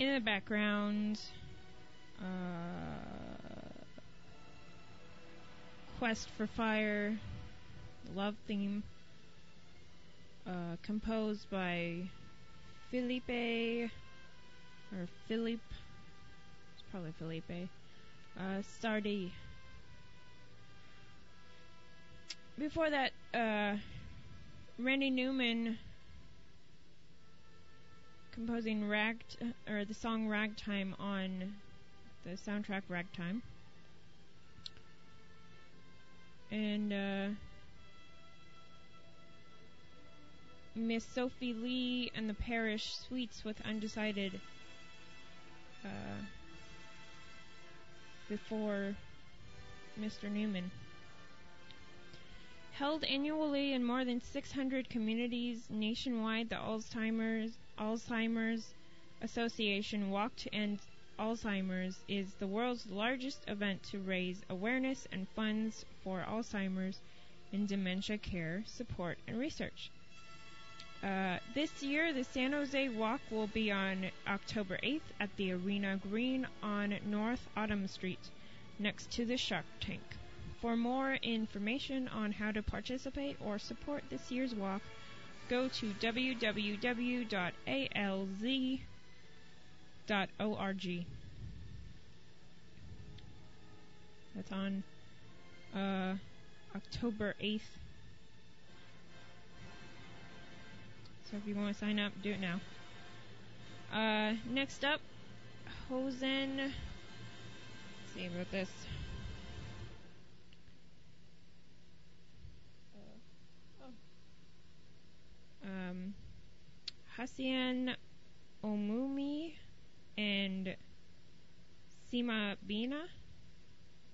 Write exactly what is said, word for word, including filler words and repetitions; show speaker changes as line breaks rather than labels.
in the background, uh, Quest for Fire, love theme, uh, composed by Felipe, or Philippe, it's probably Felipe, uh, Sardi. Before that, uh, Randy Newman composing rag or the song Ragtime on the soundtrack Ragtime. And uh, Miss Sophie Lee and the Parish Suites with Undecided uh, before Mister Newman. Held annually in more than six hundred communities nationwide, the Alzheimer's Alzheimer's Association Walk to End Alzheimer's is the world's largest event to raise awareness and funds for Alzheimer's and dementia care, support, and research. Uh, this year, the San Jose Walk will be on October eighth at the Arena Green on North Autumn Street, next to the Shark Tank. For more information on how to participate or support this year's walk, go to w w w dot a l z dot org. That's on uh, October eighth. So if you want to sign up, do it now. Uh, next up, Hosen. Let's see about this. Um, Hasian Omumi and Sima Bina